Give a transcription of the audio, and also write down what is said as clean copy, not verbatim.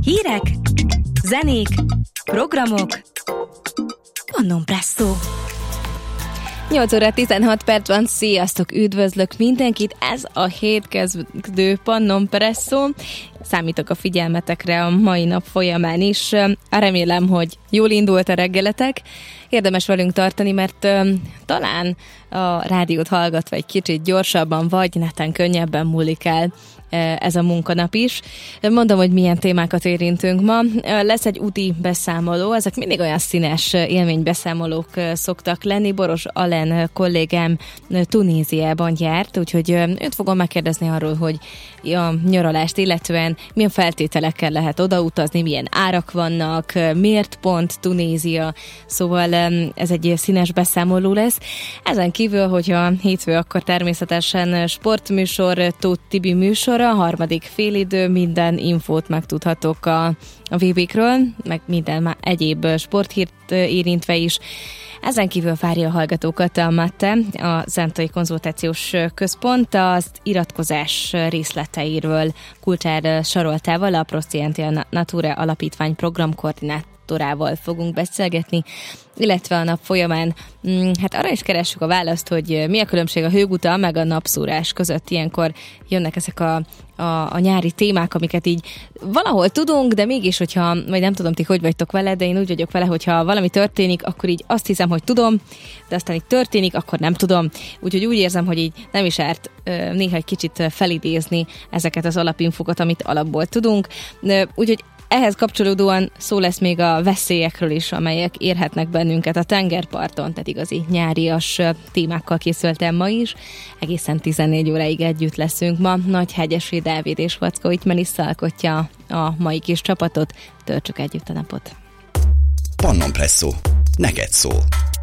Hírek, zenék, programok, Pannon Presszó. 8 óra 16 perc van, sziasztok, üdvözlök mindenkit, ez a hétkezdő Pannon Presszó. Számítok a figyelmetekre a mai nap folyamán is. Remélem, hogy jól indult a reggeletek. Érdemes velünk tartani, mert talán a rádiót hallgatva egy kicsit gyorsabban, vagy neten könnyebben múlik el ez a munkanap is. Mondom, hogy milyen témákat érintünk ma. Lesz egy úti beszámoló, ezek mindig olyan színes élménybeszámolók szoktak lenni. Boros Alen kollégám Tunéziában járt, úgyhogy őt fogom megkérdezni arról, hogy a nyaralást illetően milyen feltételekkel lehet odautazni, milyen árak vannak, miért pont Tunézia, szóval ez egy színes beszámoló lesz. Ezen kívül, hogyha hétfő, akkor természetesen sportműsor, Tóth Tibi műsora, harmadik félidő, minden infót megtudhatok a VB-kről, meg minden egyéb sporthírt érintve is. Ezen kívül várja a hallgatókat a MATE, a Zentai Konzultációs Központ, az iratkozás részleteiről Kulcsár Saroltával, a Proscientia Natura Alapítvány programkoordinátorával fogunk beszélgetni, illetve a nap folyamán arra is keressük a választ, hogy mi a különbség a hőguta meg a napszúrás között. Ilyenkor jönnek ezek a nyári témák, amiket így valahol tudunk, de mégis, hogyha, vagy nem tudom, ti hogy vagytok vele, de én úgy vagyok vele, hogyha valami történik, akkor így azt hiszem, hogy tudom, de aztán így történik, akkor nem tudom. Úgyhogy úgy érzem, hogy így nem is árt néha egy kicsit felidézni ezeket az alapinfokat, amit alapból tudunk. Úgyhogy ehhez kapcsolódóan szó lesz még a veszélyekről is, amelyek érhetnek bennünket a tengerparton, tehát igazi nyárias témákkal készültem ma is. Egészen 14 óráig együtt leszünk ma. Nagyhegyesi Dávid és Vackó itt Melissa alkotja a mai kis csapatot. Töltsük együtt a napot. Pannon Presszó. Neked szól.